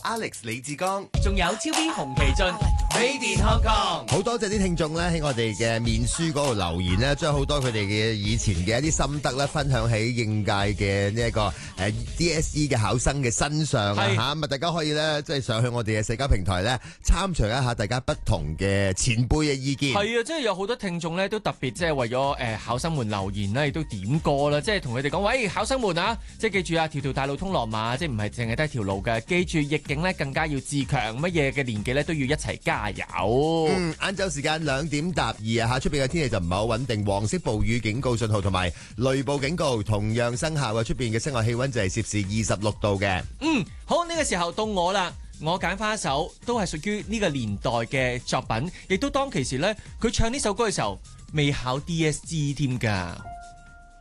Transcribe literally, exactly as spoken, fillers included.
Alex 李志剛， 仲有超 B 洪其俊 ，Made in Hong Kong。 好多謝啲聽眾咧喺我哋嘅面書嗰度留言咧，將好多佢哋嘅以前嘅一啲心得咧分享喺應屆嘅呢一個誒 D S E 嘅考生嘅身上啊嚇，咁啊大家可以咧即係上去我哋嘅社交平台咧參詳一下大家不同嘅前輩嘅意見。 係啊，即係有好多聽眾咧都特別即係為咗誒考生們留言咧，亦都點歌啦，即係同佢哋講，喂，考生們啊，即係記住啊，條條大路通羅馬，即係唔係淨係得一條路嘅，記住逆境咧更加要自強，乜嘢嘅年紀咧都要一齊加油。 嗯，晏晝時間兩點踏二啊，嚇出邊嘅天氣就唔係好穩定，黃色暴雨警告信號同埋雷暴警告同樣生效嘅，出邊嘅室外氣溫就係攝氏二十六度嘅。 嗯，好，呢個時候到我啦。我揀翻一首都係屬於呢個年代嘅作品，亦都當其時咧，佢唱呢首歌嘅時候未考 D S E 添㗎。